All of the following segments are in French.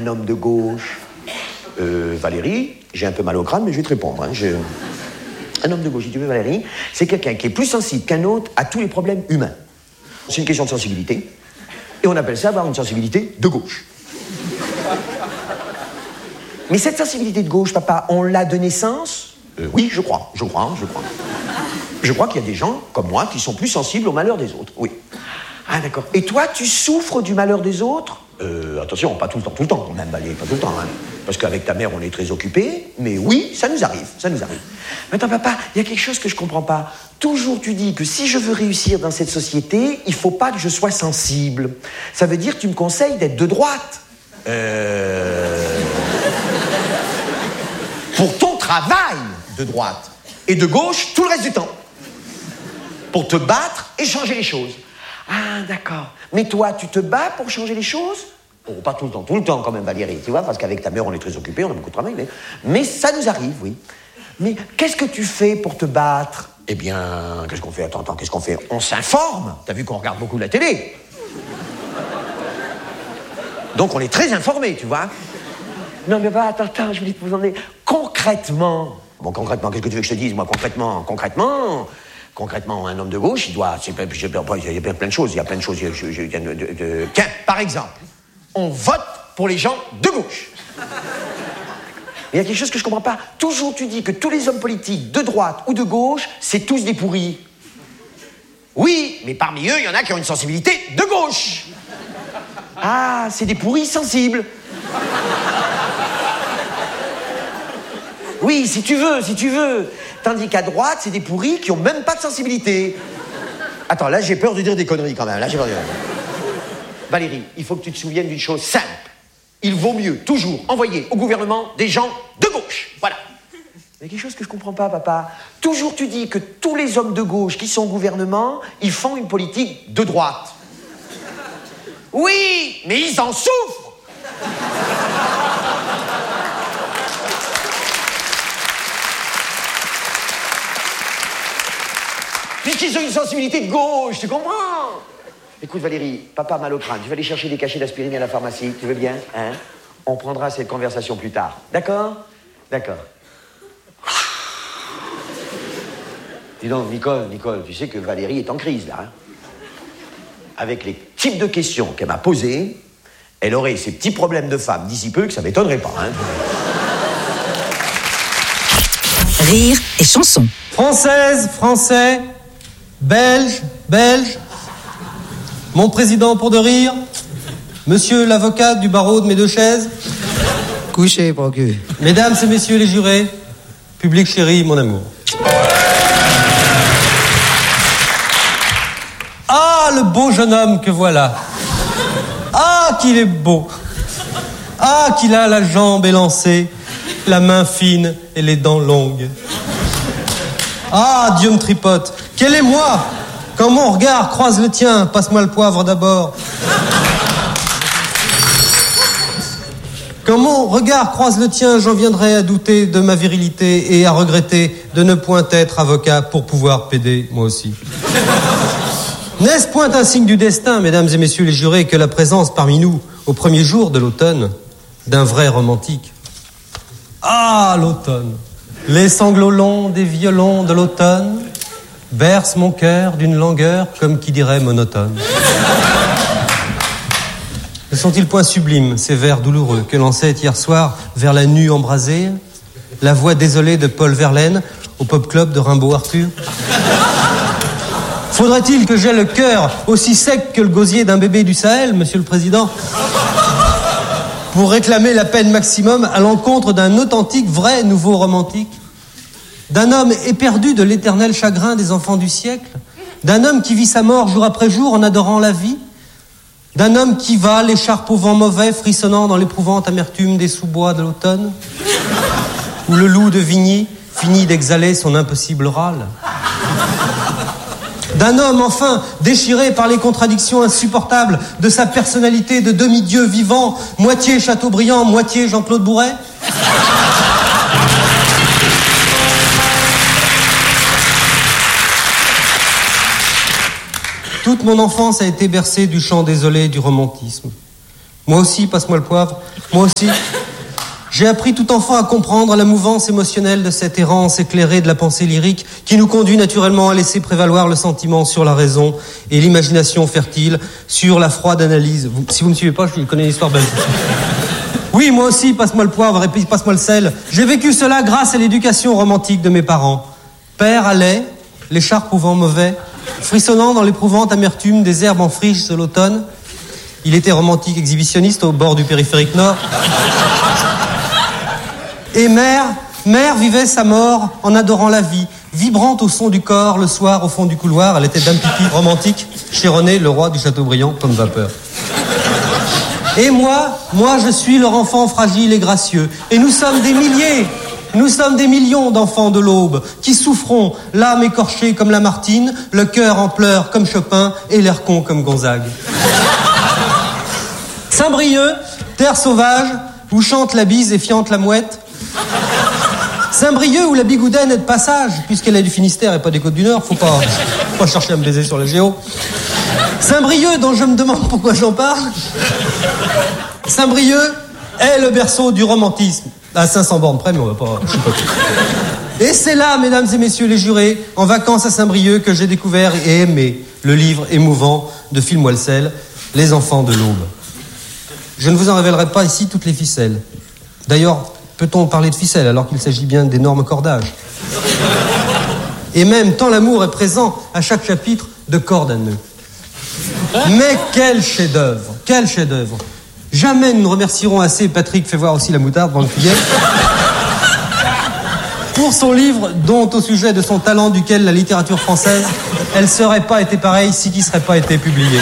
un homme de gauche? Valérie, j'ai un peu mal au crâne, mais je vais te répondre. Hein. Un homme de gauche, si tu veux, Valérie, c'est quelqu'un qui est plus sensible qu'un autre à tous les problèmes humains. C'est une question de sensibilité. Et on appelle ça avoir une sensibilité de gauche. Mais cette sensibilité de gauche, papa, on l'a de naissance? Oui, je crois. Je crois qu'il y a des gens, comme moi, qui sont plus sensibles au malheur des autres, oui. Ah, d'accord. Et toi, tu souffres du malheur des autres? Attention, pas tout le temps, quand même, Valérie, pas tout le temps, hein. Parce qu'avec ta mère, on est très occupés, mais oui, ça nous arrive. Maintenant, papa, il y a quelque chose que je comprends pas. Toujours, tu dis que si je veux réussir dans cette société, il faut pas que je sois sensible. Ça veut dire que tu me conseilles d'être de droite. Pour ton travail de droite. Et de gauche, tout le reste du temps. Pour te battre et changer les choses. Ah, d'accord. Mais toi, tu te bats pour changer les choses? Oh, pas tout le temps quand même, Valérie, tu vois, parce qu'avec ta mère, on est très occupés, on a beaucoup de travail, mais ça nous arrive, oui. Mais qu'est-ce que tu fais pour te battre? Eh bien, qu'est-ce qu'on fait? Attends, qu'est-ce qu'on fait? On s'informe. T'as vu qu'on regarde beaucoup la télé? Donc on est très informés, tu vois. Non, mais bah, attends, je voulais te vous en dire. Concrètement... Bon, concrètement, qu'est-ce que tu veux que je te dise, moi, Concrètement, un homme de gauche, il y a plein de choses. Tiens, par exemple, on vote pour les gens de gauche. Mais il y a quelque chose que je comprends pas. Toujours, tu dis que tous les hommes politiques, de droite ou de gauche, c'est tous des pourris. Oui, mais parmi eux, il y en a qui ont une sensibilité de gauche. Ah, c'est des pourris sensibles. Oui, si tu veux. Tandis qu'à droite, c'est des pourris qui ont même pas de sensibilité. Attends, là, j'ai peur de dire des conneries quand même. Valérie, il faut que tu te souviennes d'une chose simple. Il vaut mieux toujours envoyer au gouvernement des gens de gauche. Voilà. Mais quelque chose que je comprends pas, papa. Toujours tu dis que tous les hommes de gauche qui sont au gouvernement, ils font une politique de droite. Oui, mais ils en souffrent. Puisqu'ils ont une sensibilité de gauche, tu comprends? Écoute Valérie, papa a mal au crâne, tu vas aller chercher des cachets d'aspirine à la pharmacie, tu veux bien? Hein? On prendra cette conversation plus tard, d'accord? D'accord. Dis donc, Nicole, tu sais que Valérie est en crise, là. Hein? Avec les types de questions qu'elle m'a posées, elle aurait ces petits problèmes de femme d'ici peu que ça m'étonnerait pas, hein? Rire et chanson. Française, Français, Belge, mon président pour de rire, monsieur l'avocat du barreau de mes deux chaises, couché, procure. Mesdames et messieurs les jurés, public chéri, mon amour. Ah, le beau jeune homme que voilà. Ah, qu'il est beau. Ah, qu'il a la jambe élancée, la main fine et les dents longues. Ah, Dieu me tripote. Quel est moi? Quand mon regard croise le tien, passe-moi le poivre d'abord. Quand mon regard croise le tien, j'en viendrai à douter de ma virilité et à regretter de ne point être avocat pour pouvoir plaider moi aussi. N'est-ce point un signe du destin, mesdames et messieurs les jurés, que la présence parmi nous, au premier jour de l'automne, d'un vrai romantique? Ah, l'automne! Les sanglots longs des violons de l'automne bercent mon cœur d'une langueur, comme qui dirait monotone. Ne sont-ils point sublimes, ces vers douloureux que lançait hier soir vers la nue embrasée la voix désolée de Paul Verlaine au pop club de Rimbaud-Arthur? Faudrait-il que j'aie le cœur aussi sec que le gosier d'un bébé du Sahel, monsieur le président, pour réclamer la peine maximum à l'encontre d'un authentique, vrai nouveau romantique, d'un homme éperdu de l'éternel chagrin des enfants du siècle, d'un homme qui vit sa mort jour après jour en adorant la vie, d'un homme qui va, l'écharpe au vent mauvais, frissonnant dans l'éprouvante amertume des sous-bois de l'automne, où le loup de Vigny finit d'exhaler son impossible râle. D'un homme, enfin, déchiré par les contradictions insupportables de sa personnalité de demi-dieu vivant, moitié Chateaubriand, moitié Jean-Claude Bourret. Toute mon enfance a été bercée du chant désolé du romantisme. Moi aussi, passe-moi le poivre. Moi aussi. J'ai appris tout enfant à comprendre la mouvance émotionnelle de cette errance éclairée de la pensée lyrique qui nous conduit naturellement à laisser prévaloir le sentiment sur la raison et l'imagination fertile sur la froide analyse. Si vous me suivez pas, je connais l'histoire belle. Oui, moi aussi, passe-moi le poivre et puis passe-moi le sel. J'ai vécu cela grâce à l'éducation romantique de mes parents. Père allait, l'écharpe au vent mauvais, frissonnant dans l'éprouvante amertume des herbes en friche de l'automne. Il était romantique exhibitionniste au bord du périphérique nord. Et mère vivait sa mort en adorant la vie, vibrante au son du corps, le soir au fond du couloir. Elle était dame pipi romantique, chez René, le roi du Châteaubriand, comme vapeur. Et moi, je suis leur enfant fragile et gracieux. Et nous sommes des milliers, nous sommes des millions d'enfants de l'aube qui souffront, l'âme écorchée comme Lamartine, le cœur en pleurs comme Chopin et l'air con comme Gonzague. Saint-Brieuc, terre sauvage, où chante la bise et fiante la mouette. Saint-Brieuc où la bigoudaine est de passage, puisqu'elle est du Finistère et pas des Côtes-du-Nord, faut pas chercher à me baiser sur la géo. Saint-Brieuc dont je me demande pourquoi j'en parle. Saint-Brieuc est le berceau du romantisme. À 500 bornes près, mais on va pas... Et c'est là, mesdames et messieurs les jurés, en vacances à Saint-Brieuc, que j'ai découvert et aimé le livre émouvant de Phil Moelsel, Les enfants de l'aube. Je ne vous en révélerai pas ici toutes les ficelles. D'ailleurs, peut-on parler de ficelles alors qu'il s'agit bien d'énormes cordages? Et même, tant l'amour est présent à chaque chapitre, de cordes à nœuds. Mais quel chef-d'œuvre! Quel chef-d'œuvre! Jamais nous ne remercierons assez Patrick, fais voir aussi la moutarde dans le filet, pour son livre dont, au sujet de son talent duquel la littérature française, elle ne serait pas été pareille si qui ne serait pas été publié.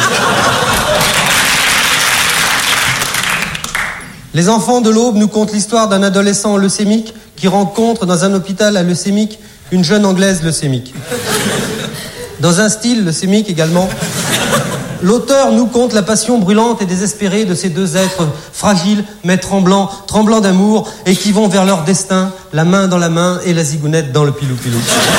Les enfants de l'aube nous content l'histoire d'un adolescent leucémique qui rencontre dans un hôpital à leucémique une jeune anglaise leucémique. Dans un style leucémique également, l'auteur nous conte la passion brûlante et désespérée de ces deux êtres fragiles mais tremblants d'amour et qui vont vers leur destin, la main dans la main et la zigounette dans le pilou-pilou.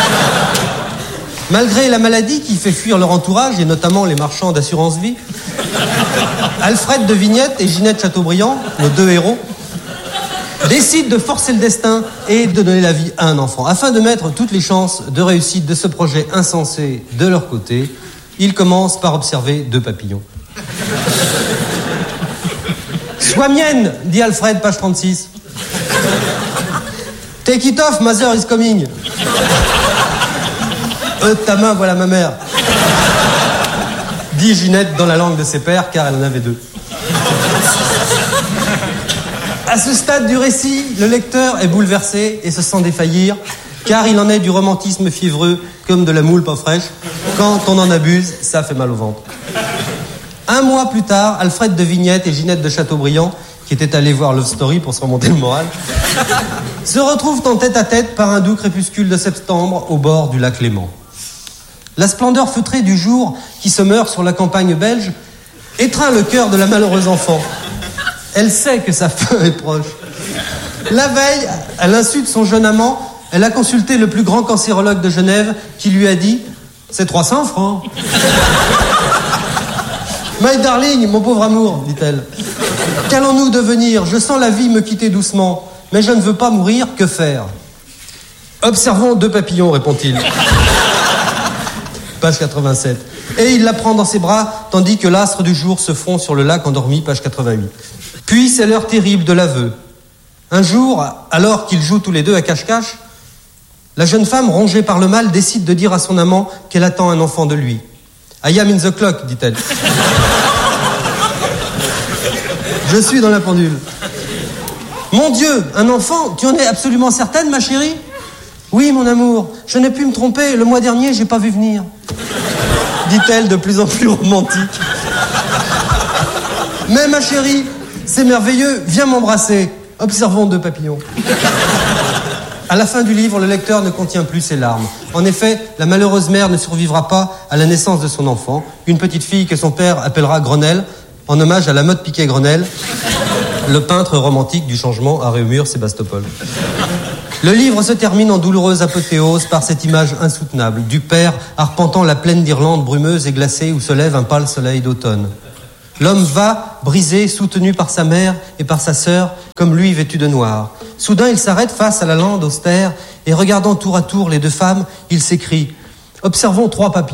Malgré la maladie qui fait fuir leur entourage, et notamment les marchands d'assurance vie, Alfred de Vignette et Ginette Chateaubriand, nos deux héros, décident de forcer le destin et de donner la vie à un enfant. Afin de mettre toutes les chances de réussite de ce projet insensé de leur côté, ils commencent par observer deux papillons. « Sois mienne, dit Alfred, page 36. « Take it off, mother is coming. » « ta main, voilà ma mère. » dit Ginette dans la langue de ses pères, car elle en avait deux. À ce stade du récit, le lecteur est bouleversé et se sent défaillir, car il en est du romantisme fiévreux comme de la moule pas fraîche. Quand on en abuse, ça fait mal au ventre. Un mois plus tard, Alfred de Vignette et Ginette de Chateaubriand, qui étaient allés voir Love Story pour se remonter le moral, se retrouvent en tête-à-tête par un doux crépuscule de septembre au bord du lac Léman. La splendeur feutrée du jour qui se meurt sur la campagne belge étreint le cœur de la malheureuse enfant. Elle sait que sa fin est proche. La veille, à l'insu de son jeune amant, elle a consulté le plus grand cancérologue de Genève qui lui a dit « C'est 300 francs. » « My darling, mon pauvre amour, dit-elle. Qu'allons-nous devenir? Je sens la vie me quitter doucement, mais je ne veux pas mourir, que faire? Observons deux papillons, répond-il. Page 87. Et il la prend dans ses bras, tandis que l'astre du jour se fond sur le lac endormi, page 88. Puis c'est l'heure terrible de l'aveu. Un jour, alors qu'ils jouent tous les deux à cache-cache, la jeune femme, rongée par le mal, décide de dire à son amant qu'elle attend un enfant de lui. « I am in the clock, dit-elle. Je suis dans la pendule. Mon Dieu, un enfant, tu en es absolument certaine, ma chérie? Oui, mon amour, je n'ai pu me tromper, le mois dernier, j'ai pas vu venir. Dit-elle de plus en plus romantique. Mais ma chérie, c'est merveilleux, viens m'embrasser. Observons deux papillons. À la fin du livre, le lecteur ne contient plus ses larmes. En effet, la malheureuse mère ne survivra pas à la naissance de son enfant, une petite fille que son père appellera Grenelle, en hommage à la mode Piquet-Grenelle, le peintre romantique du changement à Réaumur, Sébastopol. Le livre se termine en douloureuse apothéose par cette image insoutenable du père arpentant la plaine d'Irlande brumeuse et glacée où se lève un pâle soleil d'automne. L'homme va, brisé, soutenu par sa mère et par sa sœur, comme lui vêtu de noir. Soudain, il s'arrête face à la lande austère et regardant tour à tour les deux femmes, il s'écrie « Observons 3 papillons ».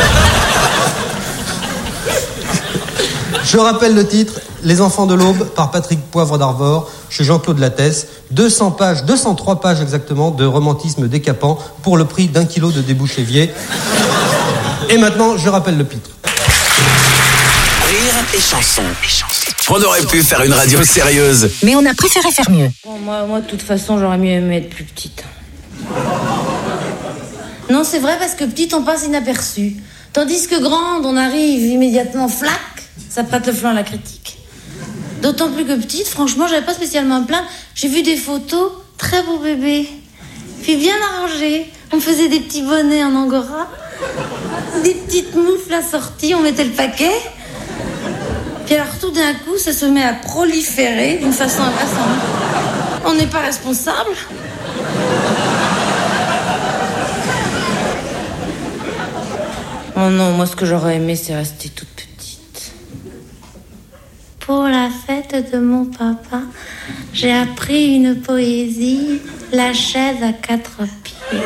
Je rappelle le titre, Les Enfants de l'Aube, par Patrick Poivre d'Arvor, chez Jean-Claude Lattès. 203 pages exactement de romantisme décapant pour le prix d'1 kilo de débouchévier. Et maintenant, je rappelle le titre. Rire et chanson. On aurait pu faire une radio sérieuse. Mais on a préféré faire mieux. Bon, moi, de toute façon, j'aurais mieux aimé être plus petite. Non, c'est vrai, parce que petite, on passe inaperçu. Tandis que grande, on arrive immédiatement flac, ça prête le flanc à la critique. D'autant plus que petite, franchement, j'avais pas spécialement à me plaindre. J'ai vu des photos, très beaux bébés. Puis bien arrangés. On faisait des petits bonnets en angora, des petites moufles assorties, on mettait le paquet. Puis alors tout d'un coup, ça se met à proliférer d'une façon invraisemblable. On n'est pas responsable. Oh non, moi ce que j'aurais aimé, c'est rester toute petite. Pour la fête de mon papa, j'ai appris une poésie, la chaise à 4 pieds.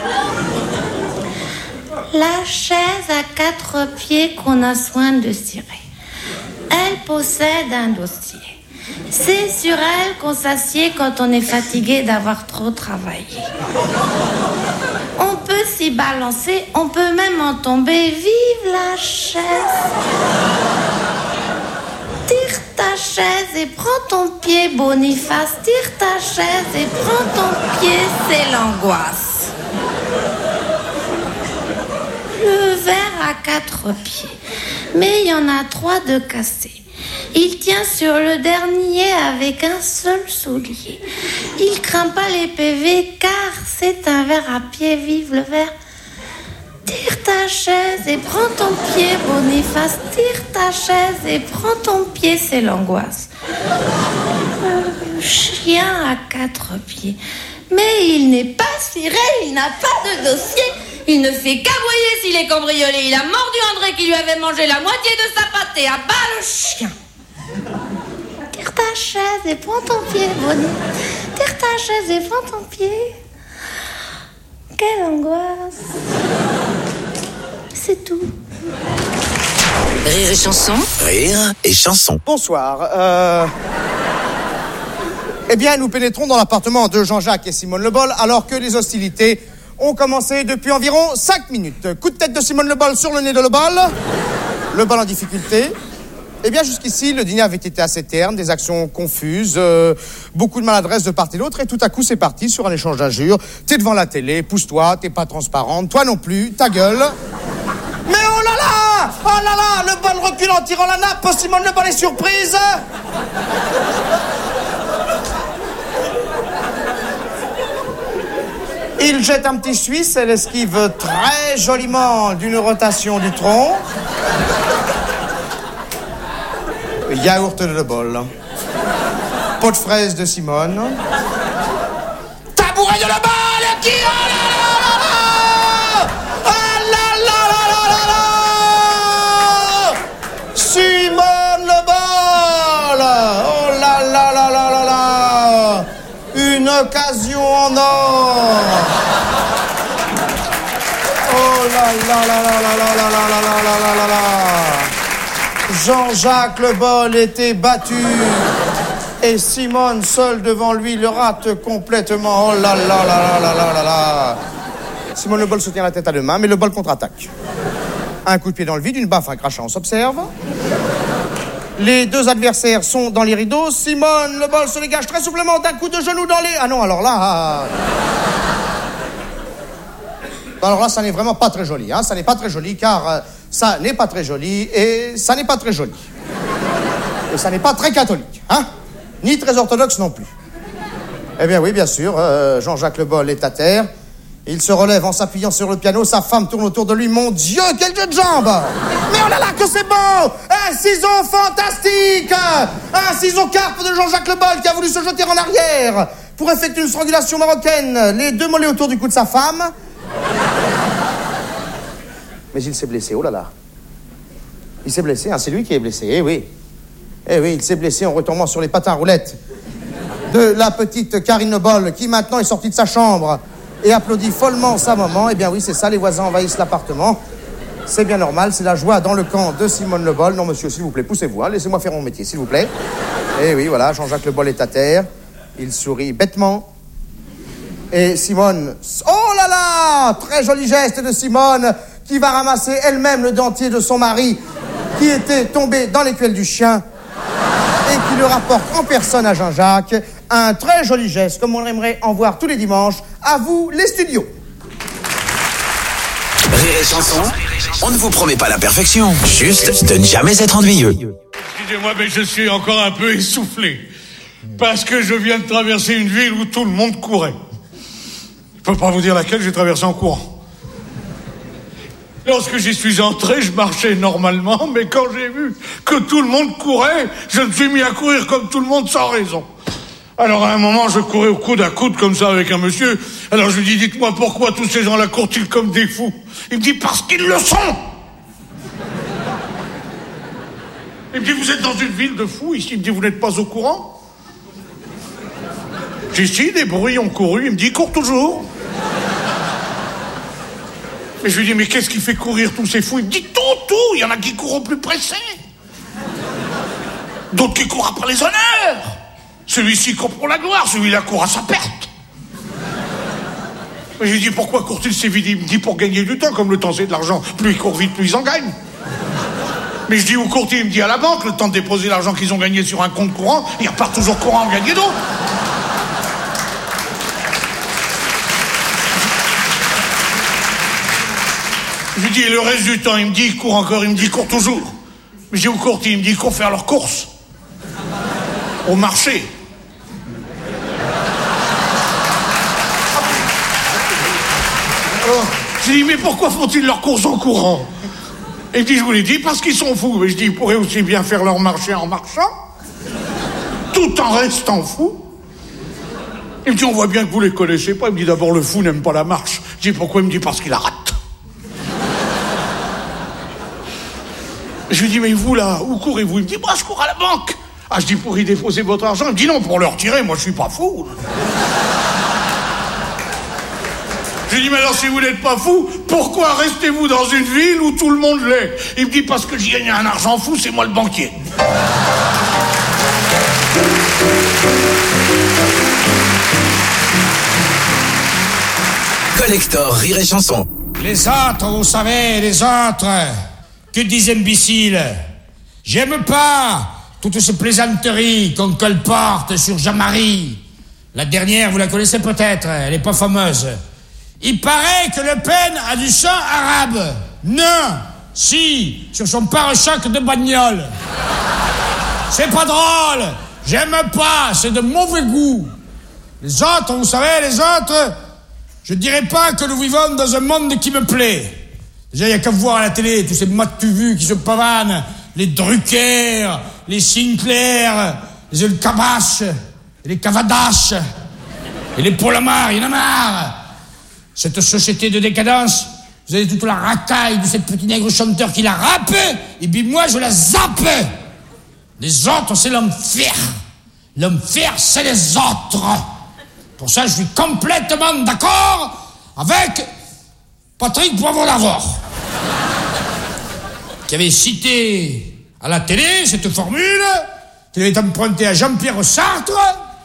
La chaise à 4 pieds qu'on a soin de cirer. Elle possède un dossier. C'est sur elle qu'on s'assied quand on est fatigué d'avoir trop travaillé. On peut s'y balancer, on peut même en tomber. Vive la chaise! Tire ta chaise et prends ton pied, Boniface. Tire ta chaise et prends ton pied, c'est l'angoisse. Le verre a 4 pieds, mais il y en a 3 de cassés. Il tient sur le dernier avec un seul soulier. Il craint pas les PV car c'est un verre à pied. Vive le verre. Tire ta chaise et prends ton pied, Boniface. Tire ta chaise et prends ton pied, c'est l'angoisse. Le chien a 4 pieds, mais il n'est pas ciré, il n'a pas de dossier. Il ne fait qu'aboyer s'il est cambriolé. Il a mordu André qui lui avait mangé la moitié de sa pâtée. À bas le chien. Tire ta chaise et prends ton pied, Bonnie. Tire ta chaise et prends ton pied. Quelle angoisse. C'est tout. Rire et chanson. Rire et chanson. Bonsoir. Eh bien, nous pénétrons dans l'appartement de Jean-Jacques et Simone Le Bol alors que les hostilités ont commencé depuis environ 5 minutes. Coup de tête de Simone Le Bol sur le nez de Le Bol. Le Bol en difficulté. Eh bien, jusqu'ici, le dîner avait été assez terne, des actions confuses, beaucoup de maladresse de part et d'autre, et tout à coup, c'est parti sur un échange d'injures. T'es devant la télé, pousse-toi, t'es pas transparente, toi non plus, ta gueule. Mais oh là là! Oh là là! Le Bol recule en tirant la nappe, Simone Le Bol est surprise. Il jette un petit Suisse, elle esquive très joliment d'une rotation du tronc. Yaourt de Le Bol. Pot de fraise de Simone. Tabouret de Le Bol qui... Oh là là là là! Oh là là là là là! Simone Le Bol! Oh là là là là là là! Une occasion en or! Oh là là là là là là là là là là là là! Jean-Jacques Le Bol était battu et Simone, seule devant lui, le rate complètement. Oh là là là là là là là là. Simone Le Bol se tient la tête à deux mains, mais Le Bol contre-attaque. Un coup de pied dans le vide, une baffe, un crachat, on s'observe. Les deux adversaires sont dans les rideaux. Simone Le Bol se dégage très souplement d'un coup de genou dans les... Ah non, alors là... Alors là, ça n'est vraiment pas très joli, hein. Ça n'est pas très joli, car ça n'est pas très joli et ça n'est pas très joli. Et ça n'est pas très catholique, hein. Ni très orthodoxe non plus. Eh bien oui, bien sûr, Jean-Jacques Le Bol est à terre. Il se relève en s'appuyant sur le piano. Sa femme tourne autour de lui. Mon Dieu, quel jeu de jambes! Mais oh là là, que c'est beau! Un ciseau fantastique! Un ciseau carpe de Jean-Jacques Le Bol qui a voulu se jeter en arrière pour effectuer une strangulation marocaine. Les deux mollets autour du cou de sa femme. Mais il s'est blessé, oh là là. Il s'est blessé, hein, c'est lui qui est blessé, eh oui. Eh oui, il s'est blessé en retombant sur les patins roulettes de la petite Karine Le Bol, qui maintenant est sortie de sa chambre et applaudit follement sa maman. Eh bien oui, c'est ça, les voisins envahissent l'appartement. C'est bien normal, c'est la joie dans le camp de Simone Le Bol. Non, monsieur, s'il vous plaît, poussez-vous, hein, laissez-moi faire mon métier, s'il vous plaît. Eh oui, voilà, Jean-Jacques Le Bol est à terre. Il sourit bêtement. Et Simone... Oh là là! Très joli geste de Simone, qui va ramasser elle-même le dentier de son mari, qui était tombé dans l'écuelle du chien, et qui le rapporte en personne à Jean-Jacques. Un très joli geste, comme on aimerait en voir tous les dimanches. À vous, les studios. Rire et chanson, on ne vous promet pas la perfection, juste de ne jamais être ennuyeux. Excusez-moi, mais je suis encore un peu essoufflé. Parce que je viens de traverser une ville où tout le monde courait. Je peux pas vous dire laquelle j'ai traversé en courant. Lorsque j'y suis entré, je marchais normalement, mais quand j'ai vu que tout le monde courait, je me suis mis à courir comme tout le monde sans raison. Alors à un moment, je courais au coude à coude comme ça avec un monsieur. Alors je lui dis, dites-moi pourquoi tous ces gens-là courent-ils comme des fous? Il me dit, parce qu'ils le sont. Il me dit, vous êtes dans une ville de fous ici. Il me dit, vous n'êtes pas au courant? J'ai dit, si, des bruits ont couru. Il me dit, ils courent toujours. Mais je lui dis, mais qu'est-ce qui fait courir tous ces fous? Il me dit, tout. Il y en a qui courent au plus pressé. D'autres qui courent après les honneurs. Celui-ci court pour la gloire, celui-là court à sa perte. Mais je lui dis, pourquoi court-il si vite? Il me dit, pour gagner du temps, comme le temps c'est de l'argent. Plus ils courent vite, plus ils en gagnent. Mais je dis, où court-il? Il me dit, à la banque, le temps de déposer l'argent qu'ils ont gagné sur un compte courant, ils repartent toujours courant en gagner d'autres. Je lui dis, et le reste du temps? Il me dit, il court encore. Il me dit, il court toujours. Mais je dis, où court-il? Il me dit, il court faire leurs courses. Au marché. Alors, je dis, mais pourquoi font-ils leurs courses en courant? Et il dit, je vous l'ai dit, parce qu'ils sont fous. Mais je dis, ils pourraient aussi bien faire leur marché en marchant, tout en restant fous. Il me dit, on voit bien que vous les connaissez pas. Il me dit, d'abord, le fou n'aime pas la marche. Je dis, pourquoi? Il me dit, parce qu'il la rate. Je lui dis, mais vous là, où courez-vous? Il me dit, moi je cours à la banque. Ah, je dis, pour y déposer votre argent? Il me dit, non, pour le retirer, moi je suis pas fou. Je lui dis, mais alors si vous n'êtes pas fou, pourquoi restez-vous dans une ville où tout le monde l'est? Il me dit, parce que j'y gagne un argent fou, c'est moi le banquier. Collector Rire et Chanson. Les autres, vous savez, les autres, que des imbéciles. J'aime pas toutes ces plaisanteries qu'on colporte sur Jean-Marie. La dernière, vous la connaissez peut-être, elle est pas fameuse. Il paraît que Le Pen a du sang arabe. Non, si, sur son pare-choc de bagnole. C'est pas drôle, j'aime pas, c'est de mauvais goût. Les autres, vous savez, les autres, je dirais pas que nous vivons dans un monde qui me plaît. Déjà, il n'y a qu'à voir à la télé tous ces mat-tu-vus qui se pavanent, les Drucker, les Sinclair, les El Kabash, les Cavadash, et les Polomar, il y en a marre. Cette société de décadence, vous avez toute la racaille de cette petite nègre chanteur qui la rappe, et puis moi je la zappe. Les autres, c'est l'enfer. L'enfer, c'est les autres. Pour ça, je suis complètement d'accord avec Patrick Poivre d'Arvor, qui avait cité à la télé cette formule, qu'il avait empruntée à Jean-Pierre Sartre,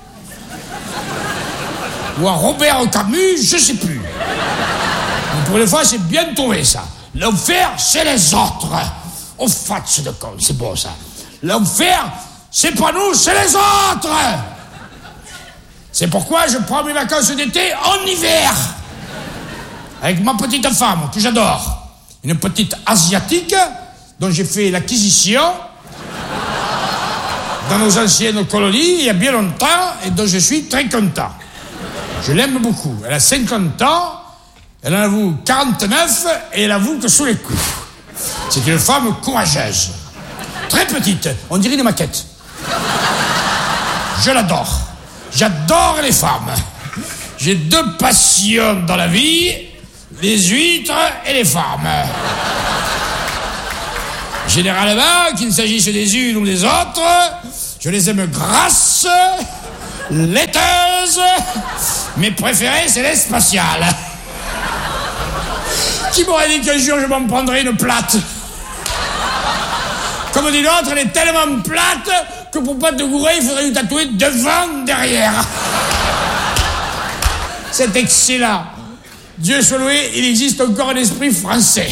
ou à Robert Camus, je sais plus. Mais pour les fois, c'est bien trouvé, ça. L'enfer, c'est les autres. On fatse de con, c'est beau, ça. L'enfer, c'est pas nous, c'est les autres. C'est pourquoi je prends mes vacances d'été en hiver. Avec ma petite femme, que j'adore. Une petite asiatique, dont j'ai fait l'acquisition dans nos anciennes colonies, il y a bien longtemps, et dont je suis très content. Je l'aime beaucoup. Elle a 50 ans, elle en avoue 49, et elle avoue que sous les coups. C'est une femme courageuse. Très petite, on dirait une maquette. Je l'adore. J'adore les femmes. J'ai 2 passions dans la vie, les huîtres et les femmes. Généralement, qu'il s'agisse des unes ou des autres, je les aime grasses, laiteuses. Mes préférées, c'est les spatiales. Qui m'aurait dit qu'un jour je m'en prendrais une plate? Comme dit l'autre, elle est tellement plate que pour pas te gourer, il faudrait lui tatouer devant, derrière. C'est excellent. Dieu soit loué, il existe encore un esprit français.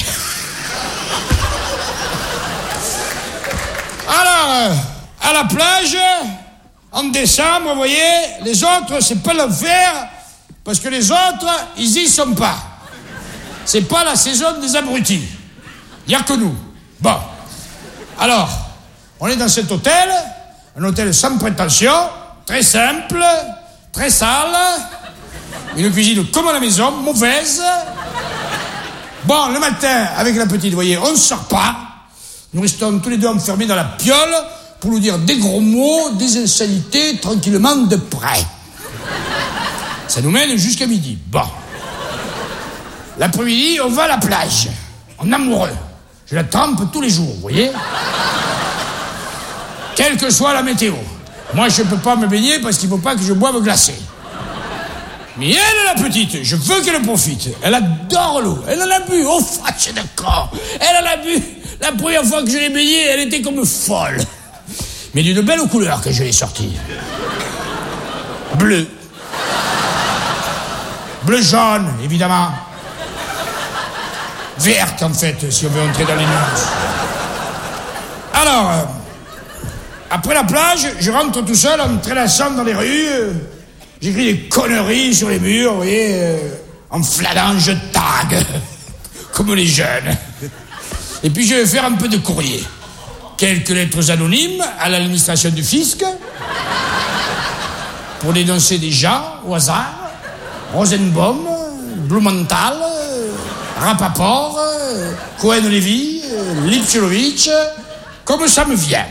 Alors, à la plage, en décembre, vous voyez, les autres, c'est pas l'enfer, parce que les autres, ils y sont pas. C'est pas la saison des abrutis. Il y a que nous. Bon. Alors, on est dans cet hôtel, un hôtel sans prétention, très simple, très sale, une cuisine comme à la maison, mauvaise. Bon, le matin, avec la petite, vous voyez, on ne sort pas. Nous restons tous les deux enfermés dans la piole pour nous dire des gros mots, des insanités, tranquillement de près. Ça nous mène jusqu'à midi. Bon. L'après-midi, on va à la plage. En amoureux. Je la trempe tous les jours, vous voyez. Quelle que soit la météo. Moi, je ne peux pas me baigner parce qu'il ne faut pas que je boive glacé. Mais elle, la petite, je veux qu'elle profite. Elle adore l'eau. Elle en a bu. Oh, c'est d'accord. Elle en a bu. La première fois que je l'ai baignée, elle était comme folle. Mais d'une belle couleur que je l'ai sortie. Bleu. Bleu jaune, évidemment. Verte, en fait, si on veut entrer dans les nuances. Alors, après la plage, je rentre tout seul en me trélassant dans les rues. J'écris des conneries sur les murs, vous voyez, en flânant, je tag, comme les jeunes. Et puis je vais faire un peu de courrier. Quelques lettres anonymes à l'administration du fisc, pour dénoncer des gens au hasard. Rosenbaum, Blumenthal, Rapaport, Cohen-Lévy, Lipchelovitch, comme ça me vient.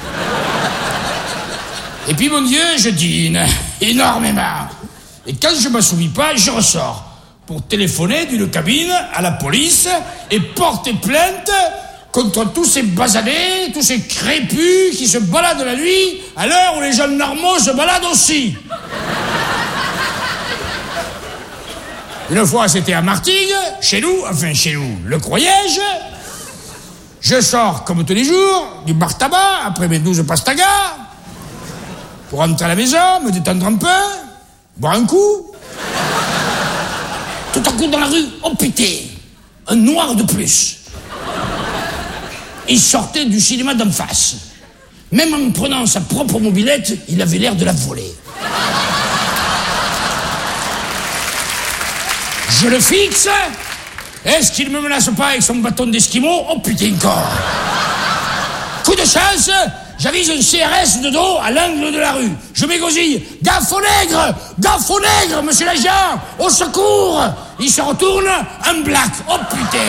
Et puis, mon Dieu, je dîne énormément. Et quand je m'assouvis pas, je ressors pour téléphoner d'une cabine à la police et porter plainte contre tous ces basanés, tous ces crépus qui se baladent la nuit à l'heure où les gens normaux se baladent aussi. Une fois, c'était à Martigues, chez nous, le croyais-je. Je sors, comme tous les jours, du bar tabac, après mes 12 pastagas, pour rentrer à la maison, me détendre un peu, boire un coup. Tout à coup, dans la rue, oh putain, un noir de plus. Il sortait du cinéma d'en face. Même en prenant sa propre mobilette, il avait l'air de la voler. Je le fixe. Est-ce qu'il me menace pas avec son bâton d'esquimau? Oh putain encore. Coup de chance, j'avise un CRS de dos à l'angle de la rue. Je m'égosille. Gaffe au nègre, monsieur l'agent, au secours. Il se retourne, un black. Oh putain.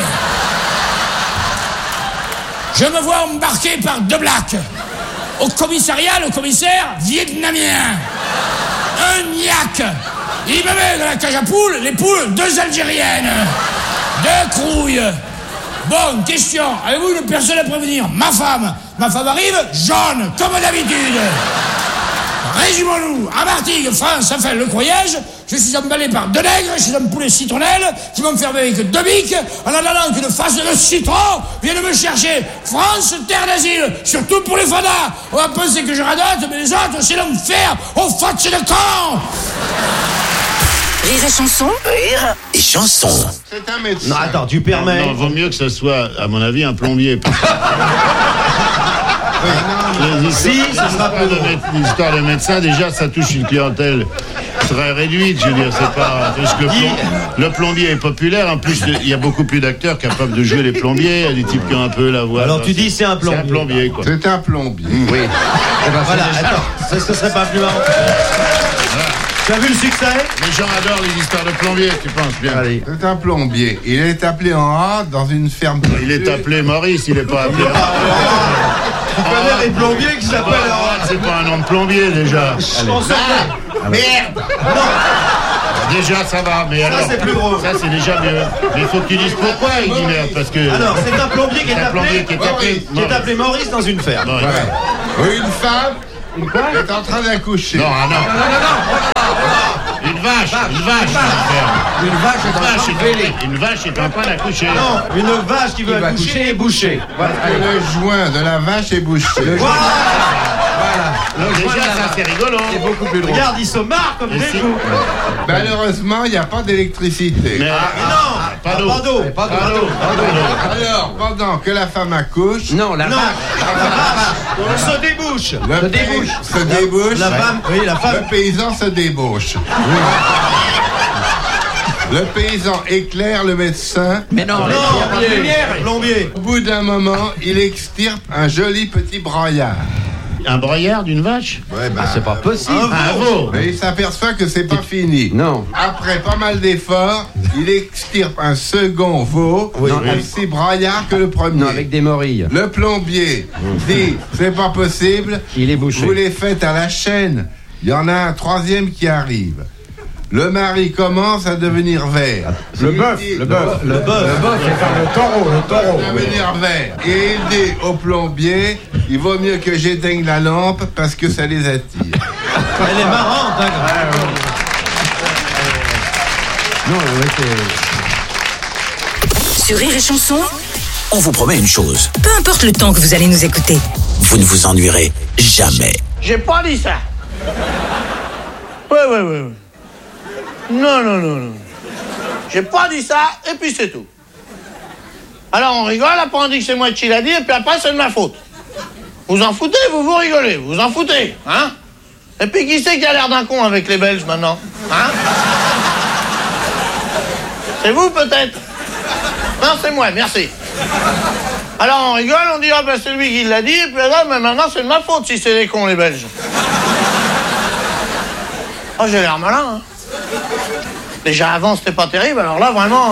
Je me vois embarqué par 2 blacks. Au commissariat, le commissaire vietnamien. Un niaque. Il me met dans la cage à poules, les poules, 2 Algériennes. 2 crouilles. Bon, question, avez-vous une personne à prévenir? Ma femme arrive, jaune, comme d'habitude. Résumons-nous, à Martigues, France, enfin, le croyais-je, je suis emballé par 2 nègres chez un poulet citronnelle qui m'ont fermé avec 2 biques en attendant qu'une face de citron vienne me chercher. France, terre d'asile, surtout pour les fadas. On va penser que je radote, mais les autres, c'est l'enfer. Oh, fatigué de camp. Rire et chanson. Rire et chanson. C'est un médecin. Non, attends, tu permets... Non, vaut mieux que ce soit, à mon avis, un plombier. L'histoire de médecin, déjà, ça touche une clientèle très réduite. Je veux dire, c'est pas... Parce que le plombier est populaire. En plus, il y a beaucoup plus d'acteurs capables de jouer les plombiers. Il y a des types qui ont un peu la voix. Alors tu dis c'est un plombier. C'est un plombier, quoi. C'est un plombier. Oui. Voilà, attends, ce serait pas plus marrant. Tu as vu le succès? Les gens adorent les histoires de plombiers, tu penses bien. Allez. C'est un plombier. Il est appelé en A dans une ferme. Il est appelé Maurice, il n'est pas appelé en A. Tu connais les plombiers qui s'appellent en A? C'est pas un nom de plombier déjà. Merde. Déjà, ça va, mais alors... c'est plus drôle. Ça, c'est déjà mieux. Mais il faut que tu dises pourquoi il dit merde, parce que... Alors, c'est un plombier qui est appelé Maurice dans une ferme. Une femme est en train d'accoucher. Non. Une vache Une vache est en train d'accoucher. Non, une vache qui veut accoucher est bouchée. Voilà. Le joint de la vache est bouché. Voilà. Déjà, ça, c'est rigolo. C'est beaucoup plus drôle. Regarde, ils se marrent comme des fous. Malheureusement, il n'y a pas d'électricité. Mais non, pas d'eau. Alors, pendant que la femme accouche... Non, la vache se débouche. Se débouche. La femme. Le paysan se débauche. Le paysan éclaire le médecin. Mais non, plombier. Au bout d'un moment, il extirpe un joli petit broyard. Un broyard d'une vache? Ouais, c'est pas possible. Un veau. Mais il s'aperçoit que c'est pas fini. Non. Après pas mal d'efforts, il extirpe un second veau, aussi broyard que le premier. Non, avec des morilles. Le plombier dit, c'est pas possible. Il est bouché. Vous les faites à la chaîne. Il y en a un troisième qui arrive. Le mari commence à devenir vert. Le bœuf, c'est par le taureau. Devenir vert. Et il dit au plombier, il vaut mieux que j'éteigne la lampe parce que ça les attire. Elle est marrante, hein. Sur Rire et Chanson, On vous promet une chose, peu importe le temps que vous allez nous écouter. vous ne vous ennuierez jamais. J'ai pas dit ça. Ouais. Non. J'ai pas dit ça, et puis c'est tout. Alors on rigole, après on dit que c'est moi qui l'a dit, et puis après c'est de ma faute. Vous en foutez, vous rigolez, vous en foutez, hein? Et puis qui c'est qui a l'air d'un con avec les Belges maintenant? Hein? C'est vous peut-être? Non, c'est moi, merci. Alors on rigole, on dit, ah ben c'est lui qui l'a dit, et puis là, mais maintenant c'est de ma faute si c'est les cons les Belges. Oh, j'ai l'air malin, hein. Déjà avant c'était pas terrible, alors là vraiment...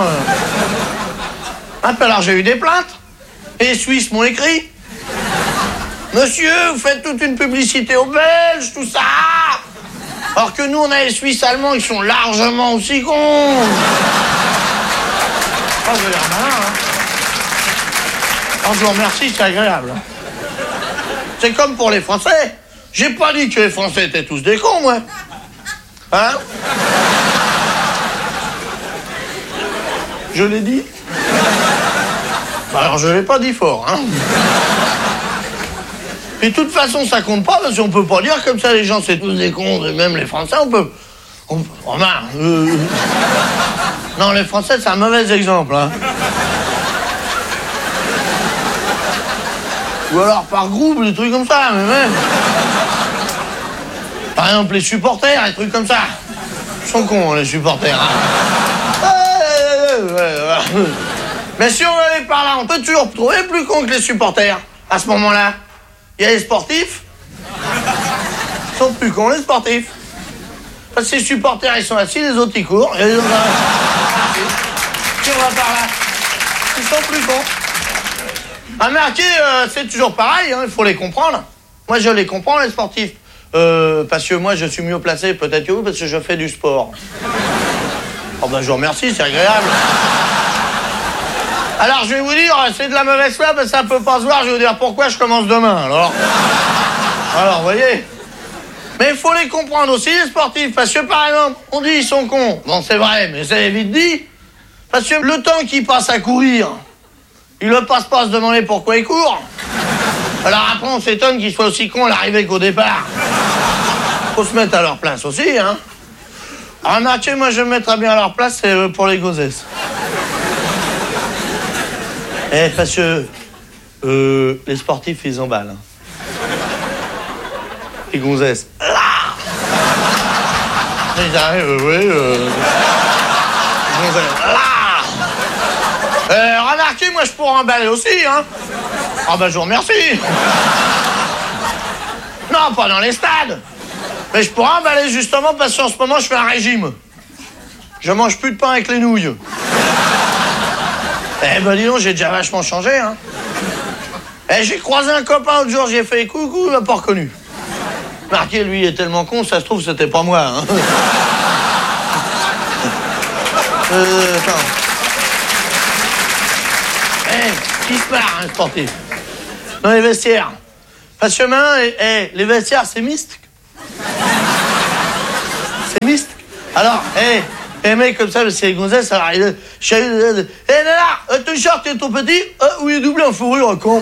alors j'ai eu des plaintes, et les Suisses m'ont écrit. Monsieur, vous faites toute une publicité aux Belges, tout ça. Alors que nous on a les Suisses allemands, ils sont largement aussi cons. Oh, j'ai l'air malin, hein. Oh, je vous remercie, c'est agréable. C'est comme pour les Français. J'ai pas dit que les Français étaient tous des cons, moi. Hein? Je l'ai dit? Alors je l'ai pas dit fort, hein. Et de toute façon ça compte pas parce qu'on peut pas dire comme ça les gens c'est tous des cons, même les Français on peut... Non, les Français c'est un mauvais exemple, hein. Ou alors par groupe, des trucs comme ça, mais même... Par exemple les supporters, des trucs comme ça. Ils sont cons les supporters, hein. Mais si on allait par là, on peut toujours trouver plus con que les supporters. À ce moment-là, il y a les sportifs. Ils sont plus cons, les sportifs. Parce que les supporters, ils sont assis, les autres, ils courent. Et les autres, si on va par là, ils sont plus cons. Remarquez, c'est toujours pareil, hein, il faut les comprendre. Moi, je les comprends, les sportifs. Parce que moi, je suis mieux placé, peut-être que vous, parce que je fais du sport. Oh ben, je vous remercie, c'est agréable. Alors, je vais vous dire, c'est de la mauvaise foi, parce que ça peut pas se voir. Je vais vous dire pourquoi je commence demain, alors, vous voyez. Mais il faut les comprendre aussi, les sportifs, parce que, par exemple, on dit ils sont cons. Bon, c'est vrai, mais c'est vite dit. Parce que le temps qu'ils passent à courir, ils le passent pas à se demander pourquoi ils courent. Alors après, on s'étonne qu'ils soient aussi cons à l'arrivée qu'au départ. Faut se mettre à leur place aussi, hein. Remarquez, moi, je me mettrais bien à leur place, c'est pour les gonzesses. Parce que les sportifs, ils emballent. Hein. Les gonzesses. Là ils arrivent, oui. Les gonzesses. Là remarquez, moi, je pourrais emballer aussi, hein. Ah ben, je vous remercie. Non, pas dans les stades. Mais je pourrais emballer justement parce qu'en ce moment, je fais un régime. Je mange plus de pain avec les nouilles. Eh ben dis donc, j'ai déjà vachement changé, hein. J'ai croisé un copain l'autre jour, j'ai fait coucou, il m'a pas reconnu. Marqué, lui, il est tellement con, ça se trouve, c'était pas moi, hein. Attends. Qui se marre, un sportif? Dans les vestiaires. Parce que maintenant, les vestiaires, c'est mixte. C'est mixte. Alors, les mecs comme ça, c'est les gonzesses, alors nana, ton short est trop petit, ou il est doublé en fourrure, con.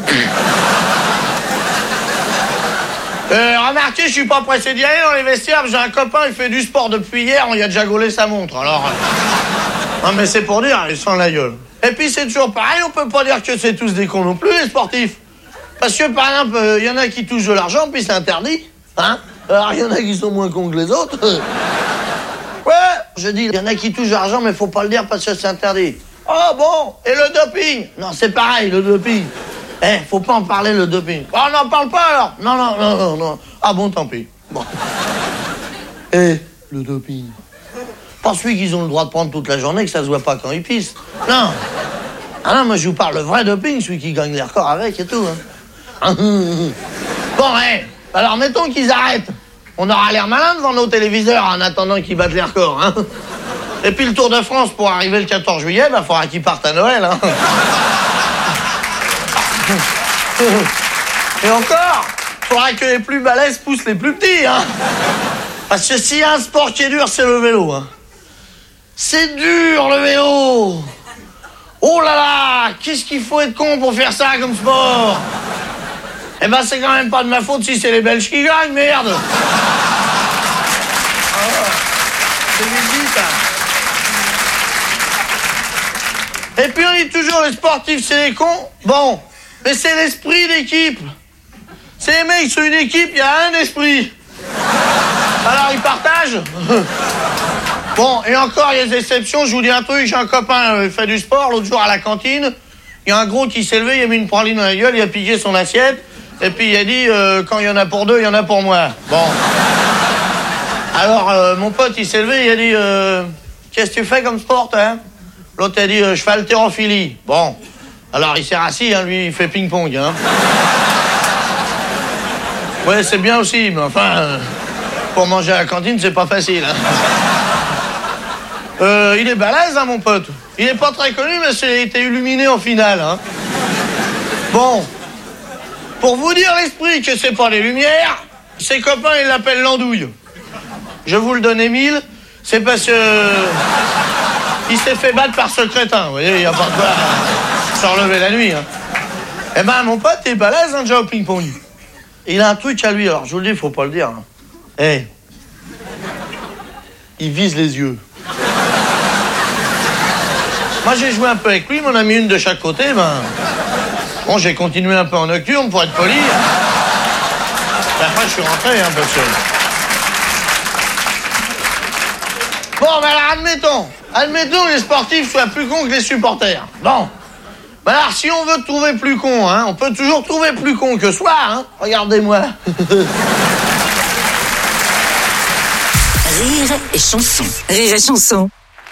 Remarquez, je suis pas pressé d'y aller dans les vestiaires, j'ai un copain, il fait du sport depuis hier, on y a déjà gaulé sa montre, alors... Non mais c'est pour dire, il sent la gueule. Et puis c'est toujours pareil, on peut pas dire que c'est tous des cons non plus, les sportifs. Parce que par exemple, il y en a qui touchent de l'argent, puis c'est interdit, hein. Alors il y en a qui sont moins cons que les autres. Ouais, je dis, il y en a qui touchent de l'argent, mais faut pas le dire parce que c'est interdit. Oh bon, et le doping? Non, c'est pareil, le doping. Faut pas en parler, le doping. Oh, on n'en parle pas alors? Non. Ah bon, tant pis. Bon. Le doping. Pas celui qu'ils ont le droit de prendre toute la journée, que ça se voit pas quand ils pissent. Non. Ah non, moi je vous parle le vrai doping, celui qui gagne des records avec et tout. Hein. Bon, alors mettons qu'ils arrêtent. On aura l'air malin devant nos téléviseurs en attendant qu'ils battent les records. Hein. Et puis le Tour de France, pour arriver le 14 juillet, bah faudra qu'ils partent à Noël. Hein. Et encore, faudra que les plus balèzes poussent les plus petits. Hein. Parce que s'il y a un sport qui est dur, c'est le vélo. Hein. C'est dur, le vélo. Oh là là, qu'est-ce qu'il faut être con pour faire ça comme sport? Eh ben, c'est quand même pas de ma faute si c'est les Belges qui gagnent, merde. C'est vite, ça. Et puis on dit toujours les sportifs, c'est les cons. Bon, mais c'est l'esprit d'équipe. C'est les mecs sur une équipe, il y a un esprit. Alors ils partagent. Bon, et encore, il y a des exceptions. Je vous dis un truc, j'ai un copain, il fait du sport, l'autre jour à la cantine. Il y a un gros qui s'est levé, il a mis une praline dans la gueule, il a piqué son assiette. Et puis il a dit, quand il y en a pour deux, il y en a pour moi. Bon. Alors, mon pote, il s'est levé, il a dit, qu'est-ce que tu fais comme sport, hein? L'autre a dit, je fais haltérophilie. Bon. Alors, il s'est rassis, hein, lui, il fait ping-pong, hein. Ouais, c'est bien aussi, mais enfin, pour manger à la cantine, c'est pas facile, hein. Il est balèze, hein, mon pote. Il est pas très connu, mais il a été illuminé en finale, hein. Bon. Pour vous dire l'esprit que c'est pas les lumières, ses copains, ils l'appellent l'andouille. Je vous le donne, Émile, c'est parce que... il s'est fait battre par ce crétin, vous voyez, il n'y a pas de quoi se relever la nuit, hein. Eh ben, mon pote, il est balèze, hein, déjà au ping-pong. Il a un truc à lui, alors je vous le dis, faut pas le dire. Hein. Il vise les yeux. Moi, j'ai joué un peu avec lui, m'en a mis une de chaque côté, ben... Bon, j'ai continué un peu en nocturne pour être poli. Et après, je suis rentré, hein, parce que... Bon, ben alors, admettons que les sportifs soient plus cons que les supporters. Bon. Ben alors, si on veut trouver plus con, hein, on peut toujours trouver plus con que soi, hein. Regardez-moi. Rire et chanson. Rire et chanson.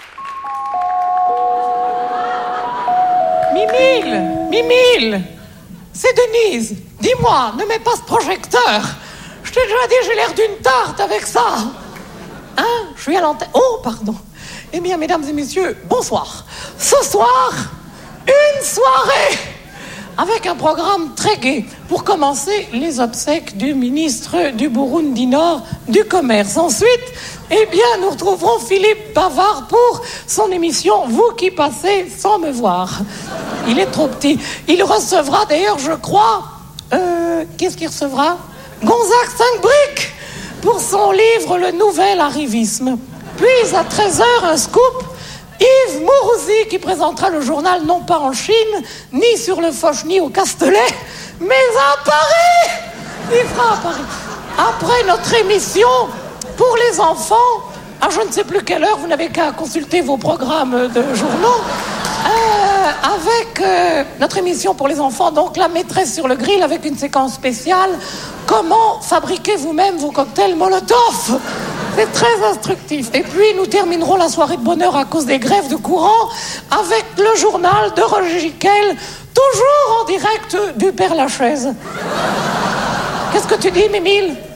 Mimile, c'est Denise. Dis-moi, ne mets pas ce projecteur. Je t'ai déjà dit, j'ai l'air d'une tarte avec ça. Hein? Je suis à l'antenne. Oh, pardon. Eh bien, mesdames et messieurs, bonsoir. Ce soir, une soirée avec un programme très gai. Pour commencer, les obsèques du ministre du Burundi Nord du Commerce. Ensuite, eh bien, nous retrouverons Philippe Bavard pour son émission « Vous qui passez sans me voir ». Il est trop petit. Il recevra d'ailleurs, je crois... qu'est-ce qu'il recevra? Gonzague 5 briques pour son livre « Le Nouvel Arrivisme ». Puis, à 13h, un scoop... Yves Mourouzi qui présentera le journal non pas en Chine, ni sur le Foch, ni au Castellet, mais à Paris. Il sera à Paris. Après notre émission pour les enfants, à je ne sais plus quelle heure, vous n'avez qu'à consulter vos programmes de journaux, avec notre émission pour les enfants, donc la maîtresse sur le grill avec une séquence spéciale, comment fabriquer vous-même vos cocktails Molotov. C'est très instructif. Et puis, nous terminerons la soirée de bonheur à cause des grèves de courant avec le journal de Roger Giquel, toujours en direct du Père-Lachaise. Qu'est-ce que tu dis, Mimile?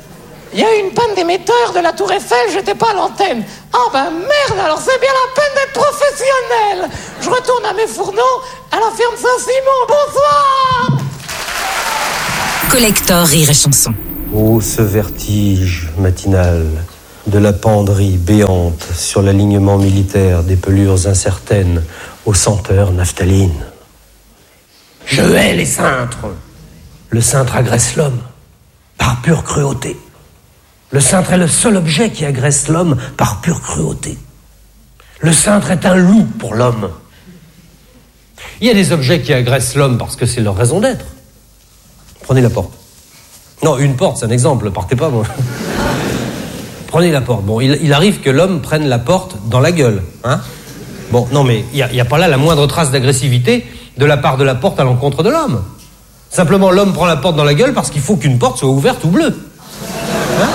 Il y a eu une panne d'émetteur de la Tour Eiffel, j'étais pas à l'antenne. Ah ben merde, alors c'est bien la peine d'être professionnel. Je retourne à mes fourneaux, à la ferme Saint-Simon, bonsoir. Collector Rire et Chanson. Oh, ce vertige matinal de la penderie béante sur l'alignement militaire des pelures incertaines aux senteurs naphtaline. Je hais les cintres. Le cintre agresse l'homme par pure cruauté. Le cintre est le seul objet qui agresse l'homme par pure cruauté. Le cintre est un loup pour l'homme. Il y a des objets qui agressent l'homme parce que c'est leur raison d'être. Prenez la porte. Non, une porte, c'est un exemple, partez pas, moi. Prenez la porte. Bon, il arrive que l'homme prenne la porte dans la gueule, hein. Bon, non, mais il n'y a pas là la moindre trace d'agressivité de la part de la porte à l'encontre de l'homme. Simplement, l'homme prend la porte dans la gueule parce qu'il faut qu'une porte soit ouverte ou bleue. Hein?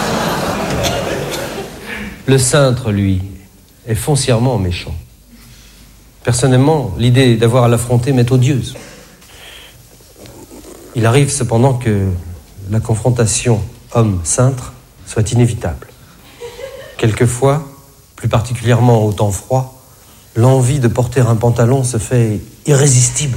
Le cintre, lui, est foncièrement méchant. Personnellement, l'idée d'avoir à l'affronter m'est odieuse. Il arrive cependant que la confrontation homme-cintre soit inévitable. Quelquefois, plus particulièrement au temps froid, l'envie de porter un pantalon se fait irrésistible.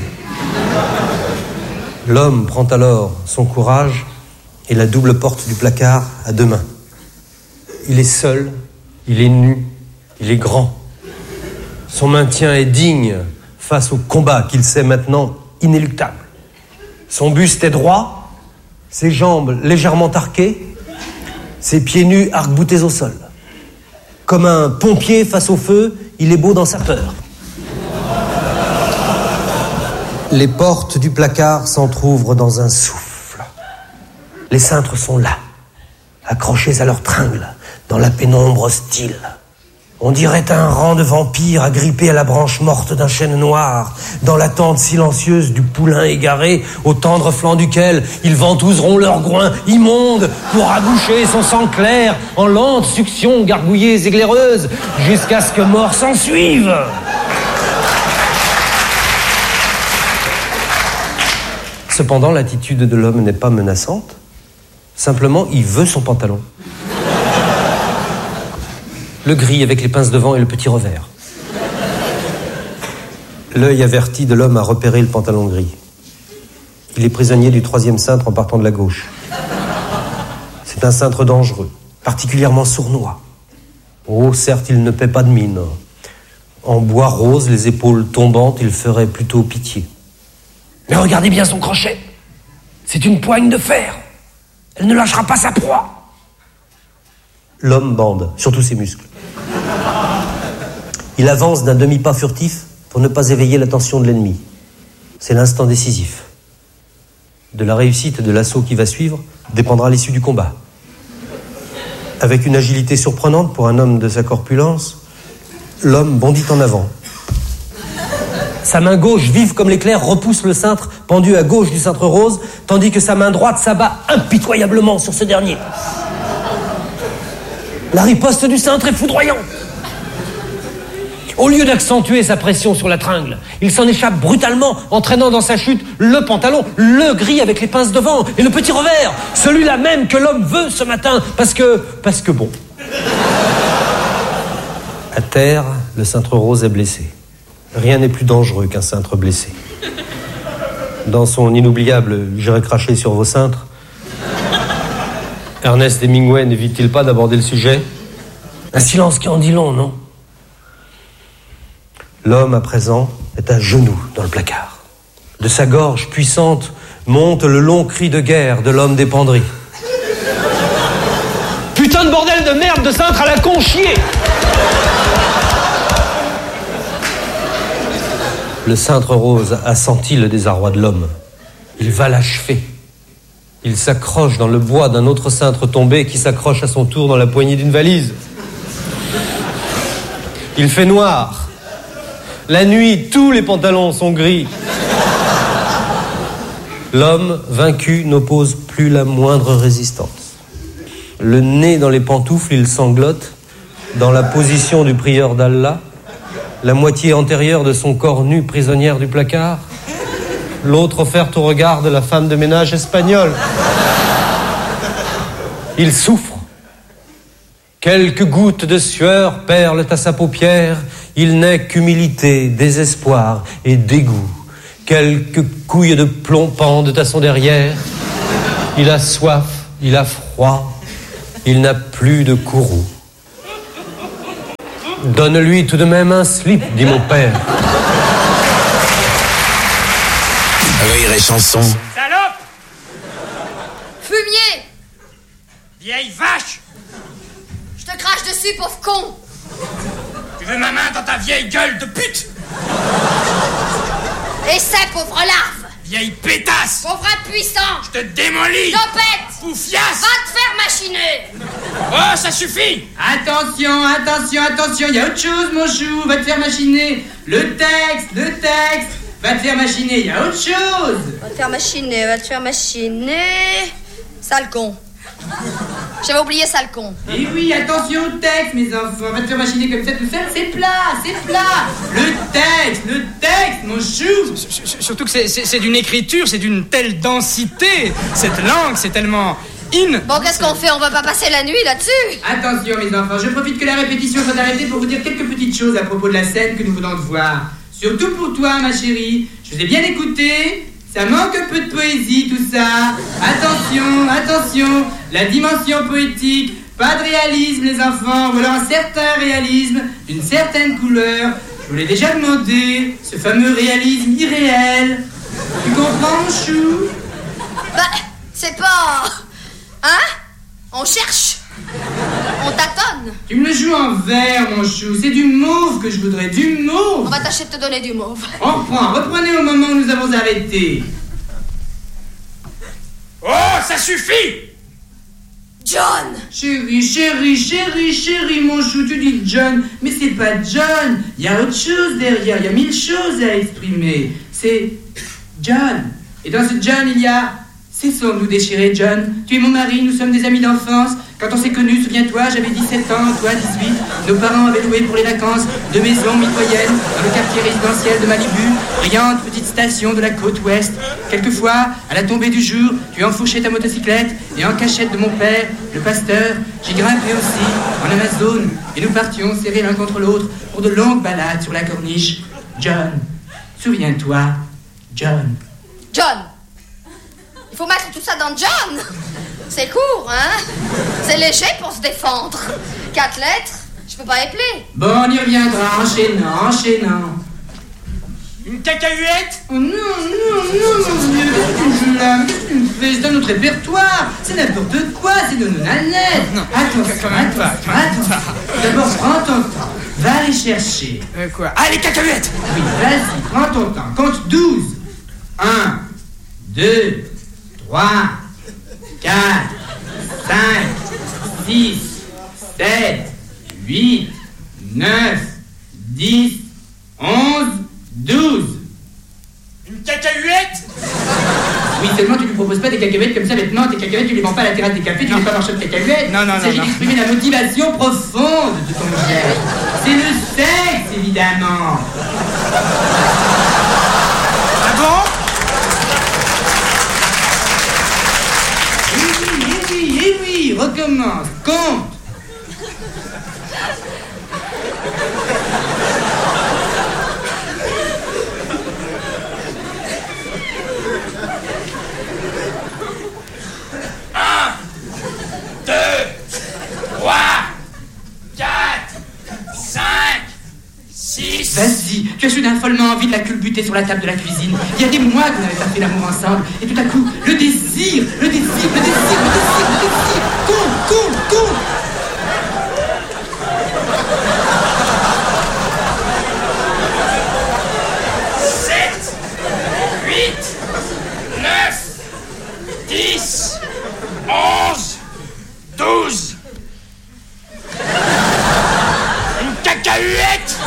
L'homme prend alors son courage et la double porte du placard à deux mains. Il est seul, il est nu, il est grand. Son maintien est digne face au combat qu'il sait maintenant inéluctable. Son buste est droit, ses jambes légèrement arquées, ses pieds nus arc-boutés au sol. Comme un pompier face au feu, il est beau dans sa peur. Les portes du placard s'entr'ouvrent dans un souffle. Les cintres sont là, accrochés à leurs tringles, dans la pénombre hostile. On dirait un rang de vampires agrippés à la branche morte d'un chêne noir, dans l'attente silencieuse du poulain égaré, au tendre flanc duquel ils ventouseront leurs groins immondes pour aboucher son sang clair en lente succion gargouilleuse et glaireuse, jusqu'à ce que mort s'ensuive. Cependant, l'attitude de l'homme n'est pas menaçante. Simplement, il veut son pantalon. Le gris avec les pinces devant et le petit revers. L'œil averti de l'homme a repéré le pantalon gris. Il est prisonnier du troisième cintre en partant de la gauche. C'est un cintre dangereux, particulièrement sournois. Oh, certes, il ne paie pas de mine. En bois rose, les épaules tombantes, il ferait plutôt pitié. Mais regardez bien son crochet. C'est une poigne de fer. Elle ne lâchera pas sa proie. L'homme bande, surtout ses muscles. Il avance d'un demi-pas furtif pour ne pas éveiller l'attention de l'ennemi. C'est l'instant décisif. De la réussite de l'assaut qui va suivre dépendra l'issue du combat. Avec une agilité surprenante pour un homme de sa corpulence, l'homme bondit en avant. Sa main gauche, vive comme l'éclair, repousse le cintre pendu à gauche du cintre rose, tandis que sa main droite s'abat impitoyablement sur ce dernier. La riposte du cintre est foudroyante. Au lieu d'accentuer sa pression sur la tringle, il s'en échappe brutalement, entraînant dans sa chute le pantalon, le gris avec les pinces devant et le petit revers, celui-là même que l'homme veut ce matin, parce que bon. À terre, le cintre rose est blessé. Rien n'est plus dangereux qu'un cintre blessé. Dans son inoubliable « J'irai cracher sur vos cintres », Ernest Hemingway n'évite-t-il pas d'aborder le sujet? Un silence qui en dit long, non? L'homme, à présent, est à genoux dans le placard. De sa gorge puissante monte le long cri de guerre de l'homme des penderies. Putain de bordel de merde de cintre à la con chier! Le cintre rose a senti le désarroi de l'homme. Il va l'achever. Il s'accroche dans le bois d'un autre cintre tombé qui s'accroche à son tour dans la poignée d'une valise. Il fait noir. La nuit, tous les pantalons sont gris. L'homme, vaincu, n'oppose plus la moindre résistance. Le nez dans les pantoufles, il sanglote, dans la position du prieur d'Allah, la moitié antérieure de son corps nu, prisonnière du placard, l'autre offerte au regard de la femme de ménage espagnole. Il souffre, Quelques gouttes de sueur perlent à sa paupière. Il n'est qu'humilité, désespoir et dégoût. Quelques couilles de plomb pendent à son derrière. Il a soif, il a froid, il n'a plus de courroux. Donne-lui tout de même un slip, dit mon père. Rire et chanson. Salope! Fumier! Vieille vache! Je te crache dessus, pauvre con! Tu veux ma main dans ta vieille gueule de pute? Essaie, pauvre larve! Vieille pétasse! Pauvre impuissant! Je te démolis! Tempête! Poufiasse! Va te faire machiner! Oh, ça suffit! Attention, attention, attention, il y a autre chose, mon chou, va te faire machiner. Le texte, va te faire machiner, il y a autre chose. Va te faire machiner... Sale con. J'avais oublié sale con. Et oui, attention au texte, mes enfants, va te faire machiner comme ça tout seul, c'est plat. Le texte, mon chou. Surtout que c'est d'une écriture, c'est d'une telle densité. Cette langue, c'est tellement... Bon, qu'est-ce qu'on fait? On va pas passer la nuit là-dessus? Attention, mes enfants, je profite que la répétition soit arrêtée pour vous dire quelques petites choses à propos de la scène que nous venons de voir. Surtout pour toi, ma chérie. Je vous ai bien écouté. Ça manque un peu de poésie, tout ça. Attention, la dimension poétique. Pas de réalisme, les enfants, ou alors un certain réalisme, d'une certaine couleur. Je vous l'ai déjà demandé, ce fameux réalisme irréel. Tu comprends, mon chou? Bah, c'est pas... Hein? On cherche. On tâtonne. Tu me le joues en vert, mon chou. C'est du mauve que je voudrais, du mauve. On va tâcher de te donner du mauve. Reprenez au moment où nous avons arrêté. Oh, ça suffit! John! Chérie, mon chou, tu dis John, mais c'est pas John. Il y a autre chose derrière, il y a 1000 choses à exprimer. C'est John. Et dans ce John, il y a... Cessons-nous déchirer, John. Tu es mon mari, nous sommes des amis d'enfance. Quand on s'est connus, souviens-toi, j'avais 17 ans, toi 18. Nos parents avaient loué pour les vacances 2 maisons mitoyennes dans le quartier résidentiel de Malibu, brillante petite station de la côte ouest. Quelquefois, à la tombée du jour, tu enfourchais ta motocyclette et en cachette de mon père, le pasteur, j'y grimpais aussi, en Amazone, et nous partions serrés l'un contre l'autre pour de longues balades sur la corniche. John, souviens-toi, John. Il faut mettre tout ça dans John. C'est court, hein? C'est léger pour se défendre. 4 lettres, je peux pas épeler. Bon, on y reviendra, enchaînant. Une cacahuète? Oh non, mon vieux, qu'est-ce que tu là? Qu'est-ce que tu me fais? C'est dans notre répertoire. C'est n'importe quoi, c'est de nos nanettes. Non, Attends. D'abord, prends ton temps. Va aller chercher. Quoi? Ah, les cacahuètes! Oui, vas-y, prends ton temps. Compte 12. 1, 2, 3, 4, 5, 6, 7, 8, 9, 10, 11, 12. Une cacahuète? Oui, seulement tu lui proposes pas des cacahuètes comme ça bêtement. Tes cacahuètes, tu les vends pas à la terrasse des cafés, tu n'es pas marchand de cacahuètes. Non. Il s'agit d'exprimer la motivation profonde de ton geste. C'est le sexe, évidemment. Ah bon? Eh oui, recommence, compte. Vas-y, tu as soudain follement envie de la culbuter sur la table de la cuisine. Il y a des mois que vous n'avez pas fait l'amour ensemble. Et tout à coup, le désir. Compte. 7, 8, 9, 10, 11, 12. Une cacahuète?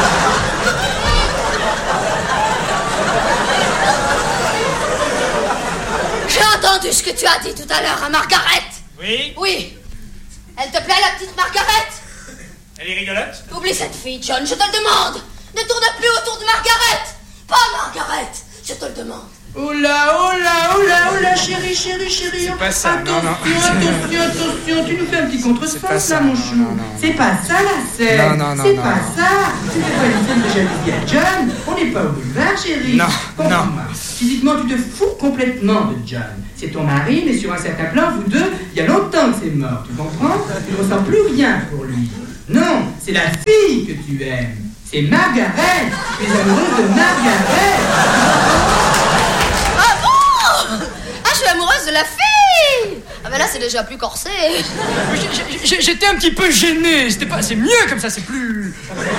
J'ai entendu ce que tu as dit tout à l'heure à Margaret. Oui? Oui. Elle te plaît, la petite Margaret? Elle est rigolote? Oublie cette fille, John, je te le demande. Ne tourne plus autour de Margaret. Pas Margaret, je te le demande. Oula, chérie. C'est pas ça, Attention, tu nous fais un petit contresens là, mon chou. C'est pas ça la scène. C'est pas ça. Tu fais pas une scène de jalousie à John. On n'est pas au boulevard, chérie. Non. Physiquement, tu te fous complètement de John. C'est ton mari, mais sur un certain plan, vous deux, il y a longtemps que c'est mort, tu comprends? Tu ne ressens plus rien pour lui. Non, c'est la fille que tu aimes. C'est Margaret. Tu es amoureuse de Margaret. Ah bon? Ah, je suis amoureuse de la fille. Ah ben là, c'est déjà plus corsé. J'étais un petit peu gêné. C'est mieux comme ça, c'est plus...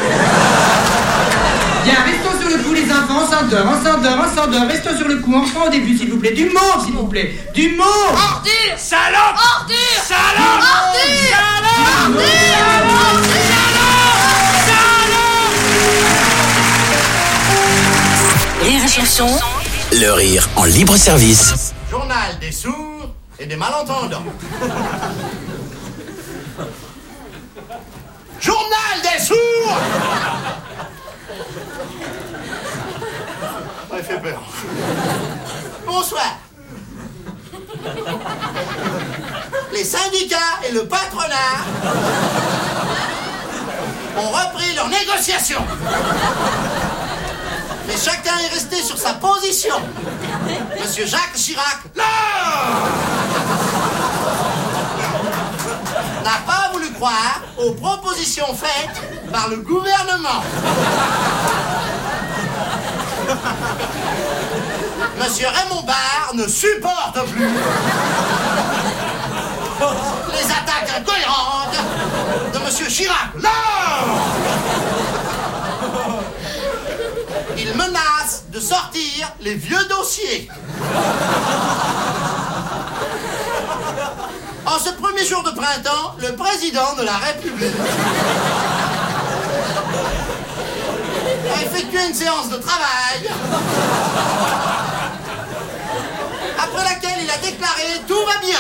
Bien, restons sur le coup, les enfants. On s'endort. Restons sur le coup. Enfin, au début, s'il vous plaît. Du mot, s'il vous plaît. Du mot. Ordure. Salope. Ordure. Salope. Ordure. Salope. Rire et chanson. Le rire en libre service. Journal des sourds et des malentendants. Journal des sourds. Il fait peur. Bonsoir. Les syndicats et le patronat ont repris leurs négociations. Mais chacun est resté sur sa position. Monsieur Jacques Chirac, là, n'a pas voulu croire aux propositions faites par le gouvernement. Monsieur Raymond Barre ne supporte plus les attaques incohérentes de Monsieur Chirac. Là, il menace de sortir les vieux dossiers. En ce premier jour de printemps, le président de la République a effectué une séance de travail après laquelle il a déclaré « Tout va bien ».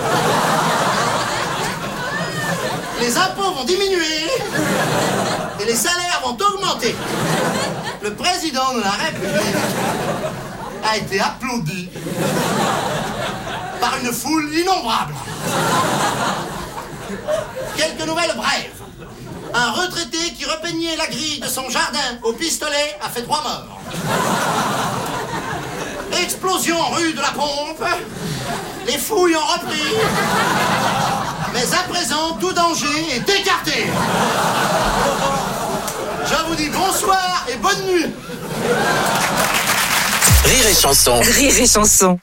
Les impôts vont diminuer et les salaires vont augmenter. Le président de la République a été applaudi par une foule innombrable. Quelques nouvelles brèves. Un retraité qui repeignait la grille de son jardin au pistolet a fait 3 morts. Explosion rue de la Pompe. Les fouilles ont repris. Mais à présent, tout danger est écarté. Je vous dis bonsoir et bonne nuit. Rire et chanson. Rire et chanson.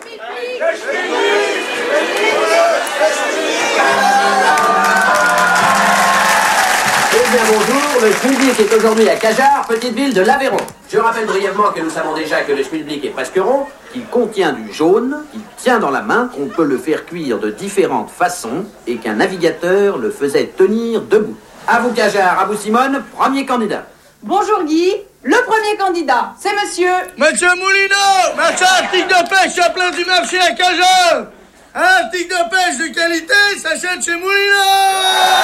Eh bien bonjour, le Schmilblick est aujourd'hui à Cajar, petite ville de l'Aveyron. Je rappelle brièvement que nous savons déjà que le Schmilblick est presque rond, qu'il contient du jaune, qu'il tient dans la main, qu'on peut le faire cuire de différentes façons et qu'un navigateur le faisait tenir debout. À vous Cajar, à vous Simone, premier candidat. Bonjour Guy, le premier candidat, c'est monsieur... Monsieur Moulineau, marchand article de pêche à plein du marché à Cajar. Un article de pêche de qualité s'achète chez Moulineau.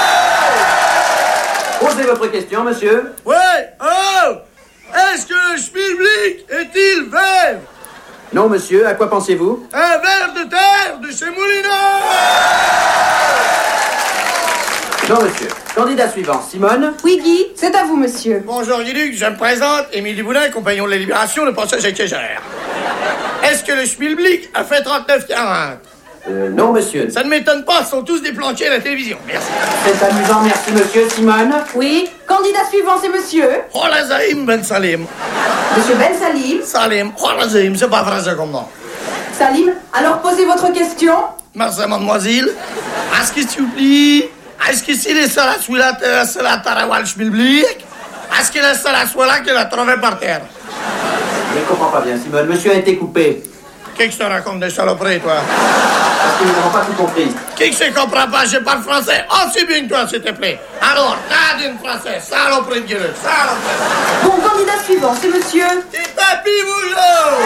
Posez votre question, monsieur. Ouais, oh, est-ce que le Schmilblick est-il vert? Non, monsieur, à quoi pensez-vous? Un ver de terre de chez Moulineau. Non, monsieur. Candidat suivant, Simone. Oui, Guy, c'est à vous, monsieur. Bonjour, Guy-Luc, je me présente, Émile Duboulin, compagnon de la Libération, le passage à Cajar. Est-ce que le Schmilblick a fait 39,40? Non, monsieur. Ça ne m'étonne pas, ils sont tous déplanchés à la télévision. Merci. C'est amusant, merci, monsieur. Simone. Oui, candidat suivant, c'est monsieur... Kholazaïm Ben Salim. Monsieur Ben Salim. Salim, Kholazaïm, c'est pas français comme nom. Salim, alors posez votre question. Merci, mademoiselle. Est-ce que s'il vous plaît, est-ce que c'est le seul à celui-là, la Tarawal Schmilblick? Est-ce que le seul à celui-là qui l'a trouvé par terre? Je ne comprends pas bien, Simone. Monsieur a été coupé. Qu'est-ce que je te raconte des saloperies, toi? Parce que nous n'avons pas tout compris. Qui que je comprends pas? Je parle français aussi bien que toi, s'il te plaît. Alors, t'as dit français, saloperie de gueule, saloperie. Bon, candidat suivant, c'est monsieur... C'est Papy Bougeot.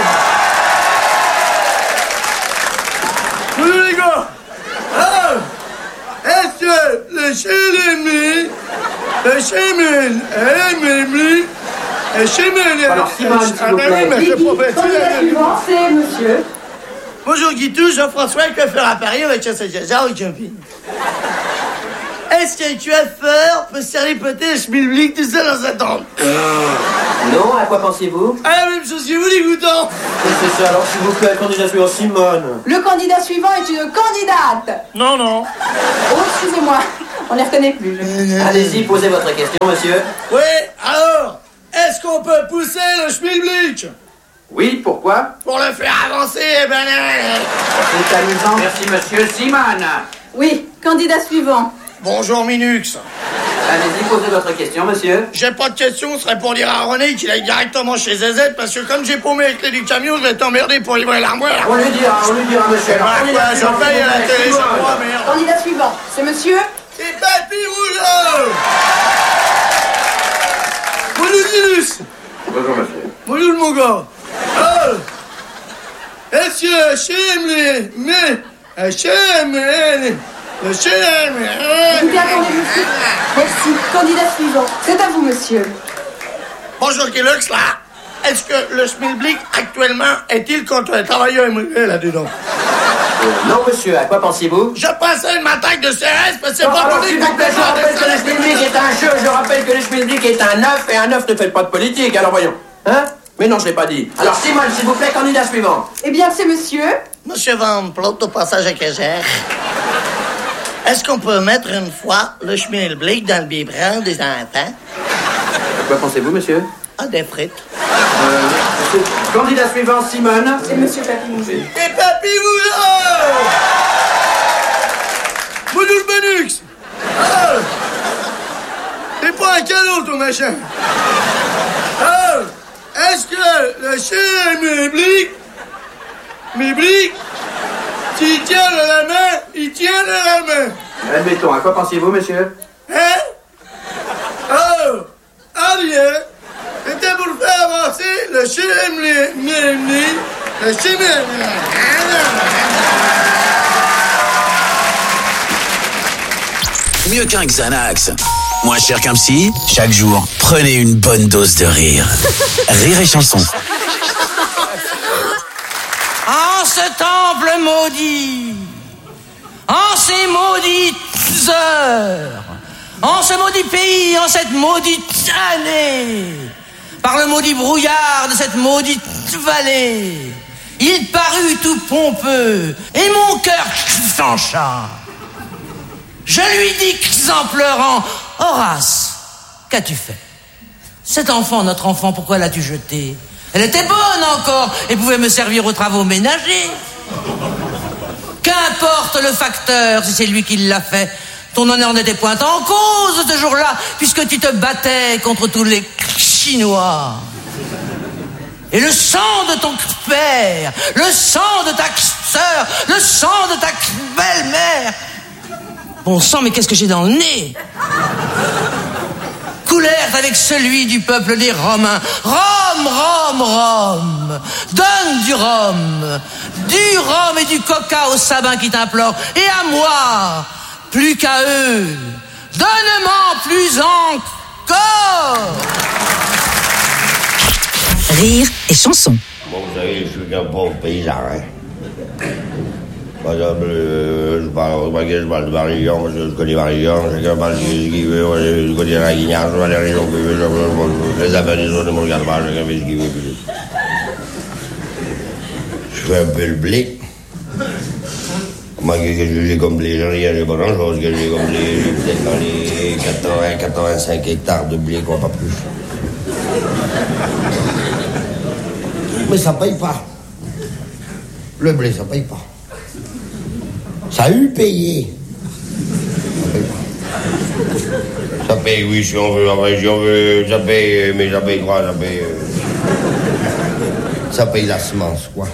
Bonjour les gars. Alors, est-ce que le Schmilblick Alors, Simone, s'il vous plaît. Candidat suivant, c'est monsieur. Bonjour Guitou, Jean-François, coiffeur à Paris, avec un Jaja au camping. Est-ce qu'un coiffeur peut se tripoter le schmilblick tout seul dans sa tente? Non, à quoi pensez-vous? Ah, la même chose que vous, dégoûtant. C'est ça, alors s'il vous plaît, candidat suivant, Simone. Le candidat suivant est une candidate. Non, non. Oh, excusez-moi, on ne les reconnaît plus. Allez-y, posez votre question, monsieur. Oui, alors, est-ce qu'on peut pousser le schmilblick? Oui, pourquoi? Pour le faire avancer, C'est amusant. Merci, monsieur. Simone. Oui, candidat suivant. Bonjour Minux. Allez-y, posez votre question, monsieur. J'ai pas de question, ce serait pour dire à René qu'il aille directement chez ZZ, parce que comme j'ai paumé les clés du camion, je vais t'emmerder pour livrer l'armoire. On lui dira, monsieur. Je paye à la télé, je crois, merde. Candidat suivant, c'est monsieur? C'est Papy Rougeau. Bonjour Minux. Bonjour, monsieur. Bonjour mon gars. Est-ce que Écoutez, attendez, monsieur. Merci. Candidat suivant. C'est à vous, monsieur. Bonjour Kellogg's, là. Est-ce que le schmilblick actuellement est-il contre les travailleurs immigrés là-dedans? Non, monsieur, à quoi pensez-vous? Je pensais une attaque de CRS, parce que c'est pas politique. Je rappelle que le schmilblick est un jeu, je rappelle que le schmilblick est un œuf, et un œuf ne fait pas de politique, alors voyons. Hein? Mais non, je l'ai pas dit. Alors, Simone, s'il vous plaît, candidat suivant. Eh bien, c'est monsieur. Monsieur Van Plot, au passage à Cagère. Est-ce qu'on peut mettre une fois le schmilblick dans le biberon des enfants? À quoi pensez-vous, monsieur? Ah, des frites. Monsieur, candidat suivant, Simone. C'est monsieur Papy Rougeau. Et Papy Rougeau! Bonjour Benux! T'es pas un cadeau, ton machin! Est-ce que le schmilblick, s'il tient de la main, il tient de la main? Admettons, à quoi pensiez-vous, monsieur? Allez, c'était pour faire avancer le schmilblick, Mieux qu'un Xanax. Moins cher qu'un psy, chaque jour, prenez une bonne dose de rire. Rire et chanson. En ce temple maudit, en ces maudites heures, en ce maudit pays, en cette maudite année, par le maudit brouillard de cette maudite vallée, il parut tout pompeux, et mon cœur flancha. Je lui dis en pleurant, Horace, qu'as-tu fait? Cet enfant, notre enfant, pourquoi l'as-tu jeté? Elle était bonne encore et pouvait me servir aux travaux ménagers. Qu'importe le facteur si c'est lui qui l'a fait. Ton honneur n'était point en cause ce jour-là, puisque tu te battais contre tous les Chinois. Et le sang de ton père, le sang de ta sœur, le sang de ta belle-mère. Bon sang, mais qu'est-ce que j'ai dans le nez? Coulèrent avec celui du peuple des Romains. Rome, Rome, Rome. Donne du rhum et du coca aux sabins qui t'implorent. Et à moi, plus qu'à eux, donne-m'en plus encore. Rire et chanson. Bon, vous savez, je suis un pauvre paysan, hein. Par exemple, je parle de Barillon, je connais Barillon, chacun parle de ce qu'il veut, je connais la guignard, je vois les régions que je veux, les affaires des autres ne me regardent pas, chacun fait ce qu'il veut. Je fais un peu le blé. Moi, que j'ai comme blé, j'en ai pas grand-chose, que j'ai comme blé, j'ai peut-être dans les 85 hectares de blé, quoi, pas plus. Mais ça paye pas. Le blé, ça paye pas. Ça a eu payé. Ça paye, oui, si on veut. Après, si on veut, ça paye. Mais ça paye quoi? Ça paye la semence, quoi.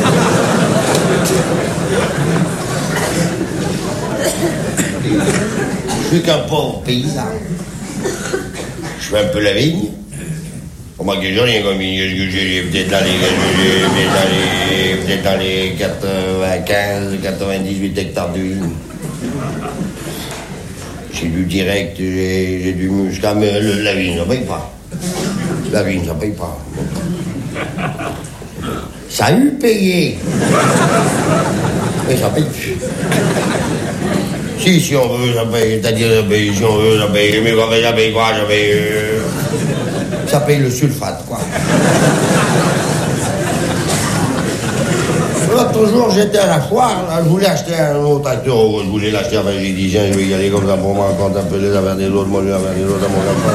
Je suis qu'un pauvre paysan. Je fais un peu la vigne. Pour moi, que j'ai rien comme vigne. J'ai peut-être dans les 95, 98 hectares de vigne. J'ai du direct, j'ai du muscat, mais la vigne, ça paye pas. La vigne, ça paye pas. Ça a eu payé. Mais ça paye plus. Si on veut, ça paye. C'est-à-dire, ça paye. Si on veut, ça paye. Mais ça paye quoi? Ça paye. Ça paye le sulfate, quoi. L'autre jour, j'étais à la foire, là, je voulais acheter un autre acteur, je voulais l'acheter, enfin j'ai dit, tiens, je vais y aller comme ça pour moi, quand un peu les affaires des autres, moi je vais faire des autres à mon enfant.